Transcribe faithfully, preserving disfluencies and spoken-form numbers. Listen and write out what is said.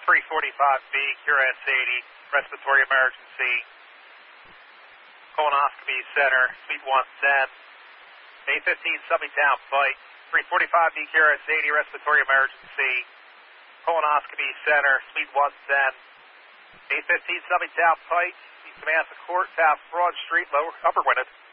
three forty-five B, Q R S eighty, respiratory emergency, colonoscopy center, suite one ten, A fifteen subby down flight, three forty-five B, Q R S eighty, respiratory emergency, colonoscopy center, suite one ten, A fifteen subby down flight, Samantha Court, South Broad Street, lower, upper Winnet.